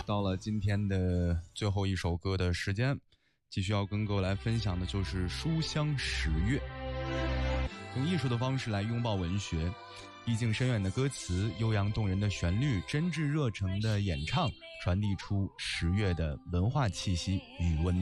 到了今天的最后一首歌的时间，继续要跟各位来分享的就是书香十月，用艺术的方式来拥抱文学，意境深远的歌词，悠扬动人的旋律，真挚热诚的演唱，传递出十月的文化气息与温度。